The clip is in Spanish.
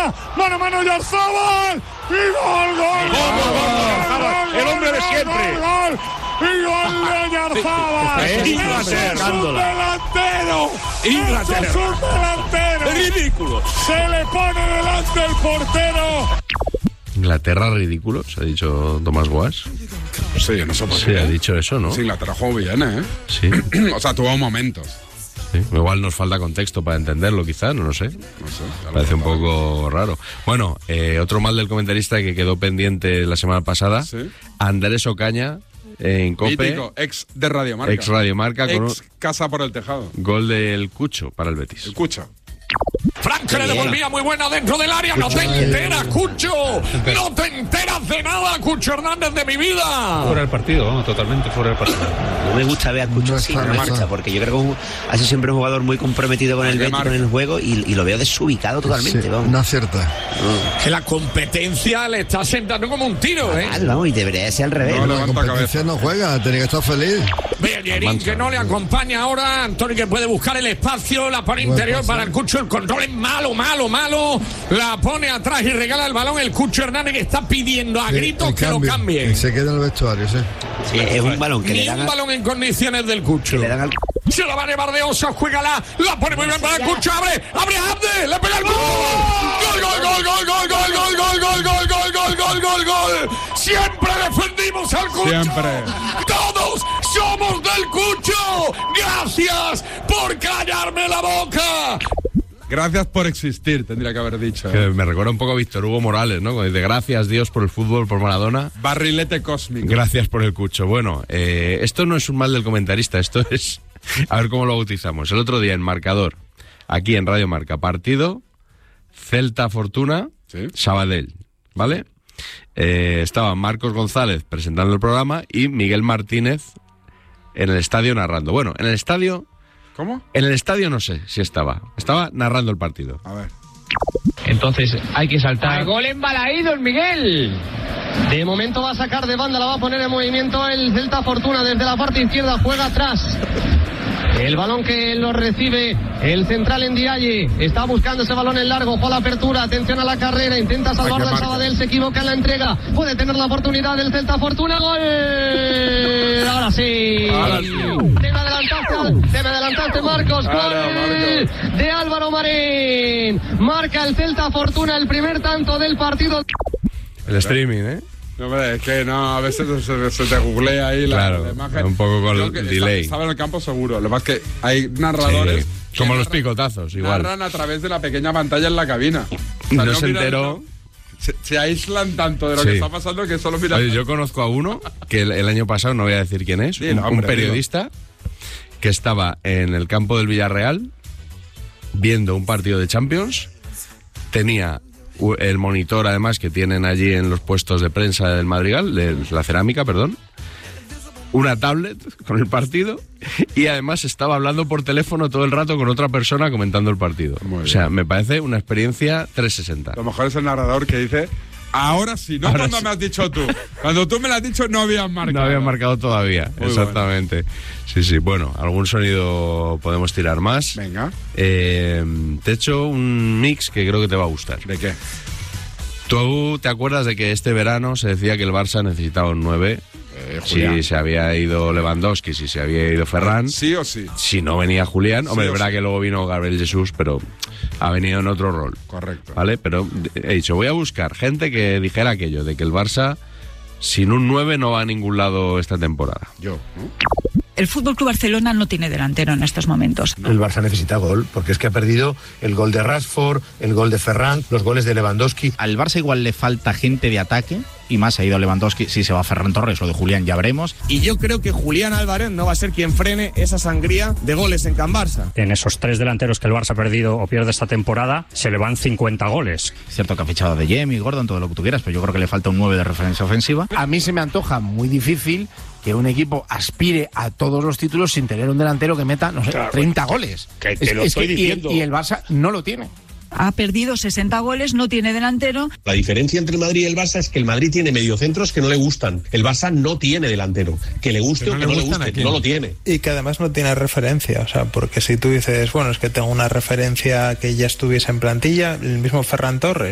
área, mano a mano Oyarzabal, y gol, el hombre de siempre. Gol, y gol de Oyarzabal. Inglaterra. Es un delantero. Inglaterra. Es un delantero. Ridículo. Se le pone delante el portero. Inglaterra ridículo, se ha dicho Tomás Guas. Sí, yo no sé por qué. Sí, ha dicho eso, ¿no? Sí, Inglaterra jugó bien, ¿eh? Sí. O sea, tuvo momentos. Sí. Igual nos falta contexto para entenderlo, quizá, no lo sé. No sé. Parece un poco raro. Bueno, otro mal del comentarista que quedó pendiente la semana pasada, Sí. Andrés Ocaña en COPE. Mítico, ex de Radio Marca. Ex Radio Marca con Ex Casa por el Tejado. gol del Cucho para el Betis. Escucha. Frank que le devolvía muy buena dentro del área. No te enteras, Cucho. No te enteras de nada, Cucho Hernández de mi vida. Fuera del partido, ¿no? Totalmente fuera del partido. No me gusta ver a Cucho así, no me gusta, porque yo creo que ha sido siempre un jugador muy comprometido con el Betis, con el juego, y lo veo desubicado totalmente. Sí, vamos. no acierta. Que la competencia le está sentando como un tiro, ¿eh? Vamos, y debería ser al revés. No, La levanta competencia no juega, tiene que estar feliz. Bellerín que no le acompaña ahora. Antonio que puede buscar el espacio. La pone interior para el Cucho. El control es malo. La pone atrás y regala el balón el Cucho Hernández, que está pidiendo a gritos que lo cambien. Se queda en el vestuario, sí. Sí, es un balón que Ni le dan un balón en condiciones del Cucho. le dan al... Se la va a llevar de Osa, juégala. La pone muy bien para el Cucho. Abre Abde. Le pega el gol. Gol. Siempre defendimos al Cucho. Siempre. Todos somos del Cucho. Gracias por callarme la boca. Gracias por existir, tendría que haber dicho. Que me recuerda un poco a Víctor Hugo Morales, ¿no? Cuando dice gracias Dios por el fútbol, por Maradona. Barrilete cósmico. Gracias por el Cucho. Bueno, esto no es un mal del comentarista, esto es... A ver cómo lo bautizamos. El otro día en Marcador, aquí en Radio Marca, partido Celta Fortuna, Sí. Sabadell, ¿vale? Estaba Marcos González presentando el programa y Miguel Martínez en el estadio narrando. Bueno, en el estadio... ¿Cómo? En el estadio no sé si estaba narrando el partido. A ver. Entonces hay que saltar. Al gol embalaído, Miguel. De momento va a sacar de banda, la va a poner en movimiento el Celta Fortuna desde la parte izquierda, juega atrás. El balón que lo recibe el central en Ndiaye. Está buscando ese balón en largo. Juega la apertura. Atención a la carrera. Intenta salvarlo el Sabadell. Se equivoca en la entrega. Puede tener la oportunidad del Celta Fortuna. ¡Gol! Ahora sí. Te me adelantaste, Marcos. Gol de Álvaro Marín. Marca el Celta Fortuna el primer tanto del partido. El streaming, ¿eh? No, hombre, es que no, a veces se te googlea ahí la imagen. Un poco con el delay. Estaba en el campo seguro. Lo que pasa es que hay narradores. Sí, como los picotazos, igual. Narran a través de la pequeña pantalla en la cabina. O sea, no se enteró. Se aíslan tanto de lo que está pasando que solo miran. Oye, yo conozco a uno que el año pasado, no voy a decir quién es, un periodista que estaba en el campo del Villarreal viendo un partido de Champions. Tenía el monitor, además, que tienen allí en los puestos de prensa del Madrigal, de la cerámica, perdón, una tablet con el partido, y además estaba hablando por teléfono todo el rato con otra persona comentando el partido. O sea, me parece una experiencia 360. Lo mejor es el narrador que dice: ahora sí, no ahora cuando sí. Me has dicho tú. Cuando tú me lo has dicho no habían marcado. No habían marcado todavía, muy exactamente. Bueno. Sí, bueno, algún sonido podemos tirar más. Venga. Te he hecho un mix que creo que te va a gustar. ¿De qué? ¿Tú te acuerdas de que este verano se decía que el Barça necesitaba un 9? Si se había ido Lewandowski, si se había ido Ferran. Sí o sí. Si no venía Julián. Hombre, es verdad sí. que luego vino Gabriel Jesús, pero ha venido en otro rol. Correcto. ¿Vale? Pero he dicho, voy a buscar gente que dijera aquello, de que el Barça sin un 9 no va a ningún lado esta temporada. Yo, ¿no? El FC Barcelona no tiene delantero en estos momentos. El Barça necesita gol, porque es que ha perdido el gol de Rashford, el gol de Ferran, los goles de Lewandowski. Al Barça igual le falta gente de ataque, y más ha ido Lewandowski, si se va Ferran Torres o de Julián ya veremos. Y yo creo que Julián Álvarez no va a ser quien frene esa sangría de goles en Can Barça. En esos 3 delanteros que el Barça ha perdido o pierde esta temporada, se le van 50 goles. Es cierto que ha fichado de Jemi, Gordon, todo lo que tú quieras, pero yo creo que le falta un 9 de referencia ofensiva. A mí se me antoja muy difícil que un equipo aspire a todos los títulos sin tener un delantero que meta, no sé, 30 goles. Que te lo estoy diciendo. Y el Barça no lo tiene. Ha perdido 60 goles, no tiene delantero. La diferencia entre el Madrid y el Barça es que el Madrid tiene mediocentros que no le gustan. El Barça no tiene delantero. Que le guste o que no le guste, no lo tiene. Y que además no tiene referencia. O sea, porque si tú dices, bueno, es que tengo una referencia que ya estuviese en plantilla, el mismo Ferran Torres.